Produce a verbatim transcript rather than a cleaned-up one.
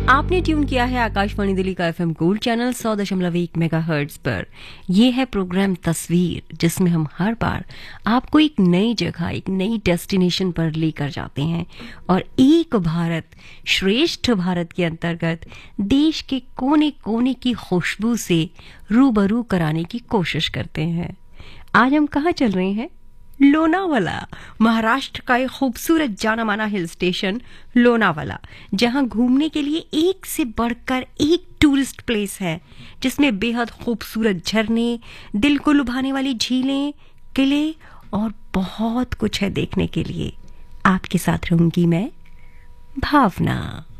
आपने ट्यून किया है आकाशवाणी दिल्ली का एफएम गोल्ड चैनल सौ दशमलव एक मेगाहर्ट्ज पर। यह है प्रोग्राम तस्वीर, जिसमें हम हर बार आपको एक नई जगह, एक नई डेस्टिनेशन पर लेकर जाते हैं और एक भारत श्रेष्ठ भारत के अंतर्गत देश के कोने कोने की खुशबू से रूबरू कराने की कोशिश करते हैं। आज हम कहाँ चल रहे हैं? लोनावाला, महाराष्ट्र का एक खूबसूरत जाना माना हिल स्टेशन लोनावाला, जहां घूमने के लिए एक से बढ़कर एक टूरिस्ट प्लेस है, जिसमें बेहद खूबसूरत झरने, दिल को लुभाने वाली झीलें, किले और बहुत कुछ है देखने के लिए। आपके साथ रहूंगी मैं, भावना।